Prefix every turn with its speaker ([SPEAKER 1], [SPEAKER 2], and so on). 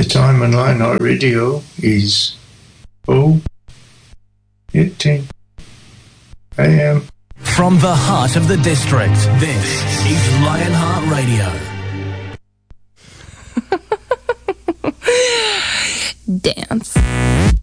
[SPEAKER 1] time on Lionheart Radio is 10 a.m.
[SPEAKER 2] From the heart of the district, this is Lionheart Radio.
[SPEAKER 3] Dance.